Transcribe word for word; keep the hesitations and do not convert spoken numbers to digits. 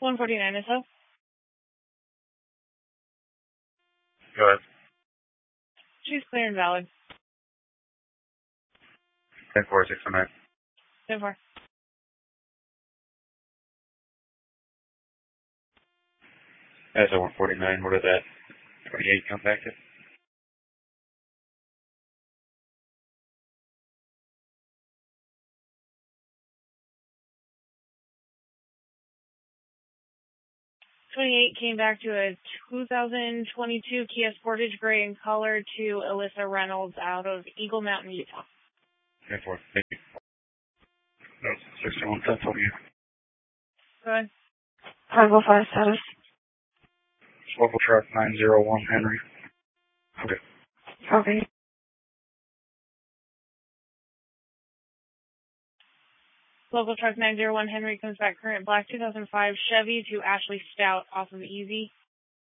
one forty-nine is up. Go ahead. She's clear and valid. ten four six nine. ten four. That's a one forty-nine. What did that twenty-eight come back to? twenty-eight came back to a two thousand twenty-two Kia Sportage gray in color to Alyssa Reynolds out of Eagle Mountain, Utah. ten four. Thank you. No, sixty-one ten for you. Go ahead. five oh five status. Local truck nine zero one Henry. Okay. Copy. Local truck nine zero one Henry comes back current black two thousand five Chevy to Ashley Stout off of Easy.